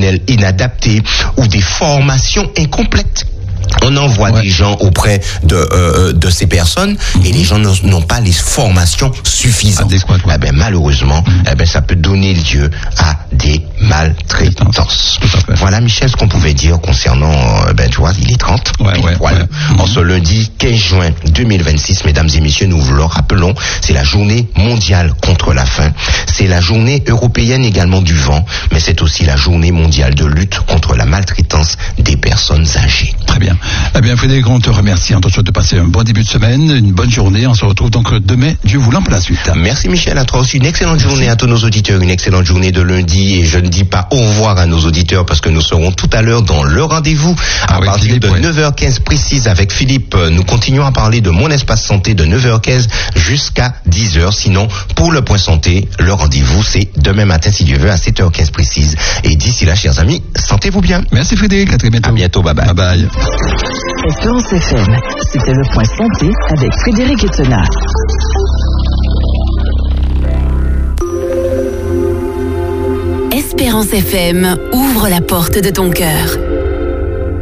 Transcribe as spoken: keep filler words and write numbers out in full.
personnel inadapté ou des formations incomplètes. On envoie ouais. des gens auprès de euh, de ces personnes mmh. et les gens n'ont pas les formations suffisantes. Adéquate, ouais. Eh ben malheureusement, mmh. eh ben ça peut donner lieu à des maltraitances. Voilà, Michel, ce qu'on pouvait dire concernant euh, ben tu vois, il est trente. Ouais, ouais, voilà. Ouais. En ce lundi quinze juin deux mille vingt-six, mesdames et messieurs, nous vous le rappelons, c'est la journée mondiale contre la faim. C'est la journée européenne également du vent, mais c'est aussi la journée mondiale de lutte contre la maltraitance des personnes âgées. Très bien. Eh bien, Frédéric, on te remercie. On te souhaite de passer un bon début de semaine, une bonne journée. On se retrouve donc demain, Dieu voulant, pour la suite. Merci Michel, à toi aussi. Une excellente Merci. journée à tous nos auditeurs, une excellente journée de lundi. Et je ne dis pas au revoir à nos auditeurs parce que nous serons tout à l'heure dans le rendez-vous à avec partir Philippe, de ouais. neuf heures quinze précise avec Philippe. Nous continuons à parler de mon espace santé de neuf heures quinze jusqu'à dix heures. Sinon, pour le point santé, le rendez-vous c'est demain matin si Dieu veut à sept heures quinze précise. Et d'ici là, chers amis, sentez-vous bien. Merci Frédéric, à très bientôt. À bientôt, bye bye. Bye bye. Espérance F M, c'était le point santé avec Frédéric Etena. Espérance F M ouvre la porte de ton cœur.